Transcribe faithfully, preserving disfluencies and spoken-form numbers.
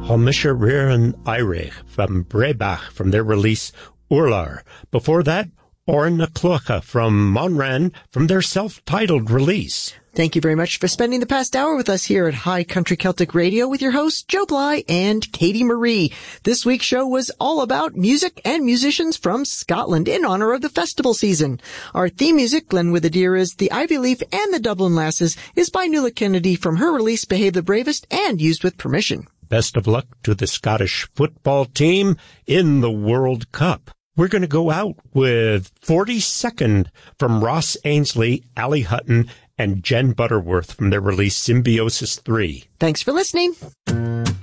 Holmischer Rieren Eirich from Breibach from their release Urlar. Before that, Oren Naklocha from Monran from their self-titled release. Thank you very much for spending the past hour with us here at High Country Celtic Radio with your hosts, Joe Bly and Katie Marie. This week's show was all about music and musicians from Scotland in honor of the festival season. Our theme music, Glen with a Deer, is The Ivy Leaf and the Dublin Lasses, is by Nuala Kennedy from her release Behave the Bravest and used with permission. Best of luck to the Scottish football team in the World Cup. We're going to go out with forty-second from Ross Ainsley, Ali Hutton, and Jen Butterworth from their release Symbiosis three. Thanks for listening.